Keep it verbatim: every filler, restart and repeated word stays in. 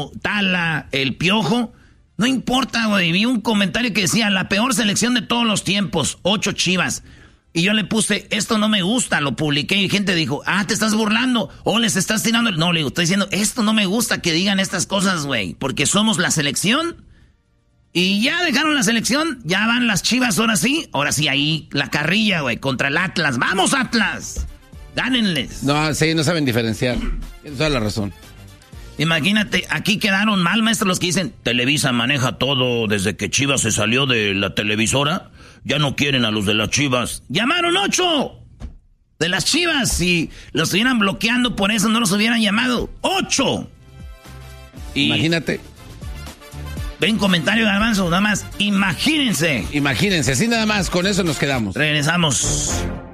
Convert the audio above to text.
Memo, Tala, el Piojo. No importa, güey. Vi un comentario que decía, la peor selección de todos los tiempos, ocho Chivas. Y yo le puse, esto no me gusta, lo publiqué y gente dijo, ah, te estás burlando, o les estás tirando. No, le digo, estoy diciendo, esto no me gusta que digan estas cosas, güey, porque somos la selección. Y ya dejaron la selección, ya van las Chivas, ahora sí, ahora sí, ahí la carrilla, güey, contra el Atlas. ¡Vamos, Atlas! ¡Gánenles! No, sí, no saben diferenciar. Tienes toda la razón. Imagínate, aquí quedaron mal, maestro, los que dicen, Televisa maneja todo desde que Chivas se salió de la televisora. Ya no quieren a los de las Chivas. ¡Llamaron ocho! De las Chivas. Si los estuvieran bloqueando, por eso no los hubieran llamado. ¡Ocho! Y imagínate. Ven comentario, Garbanzo, nada más. Imagínense. Imagínense, así nada más, con eso nos quedamos. Regresamos.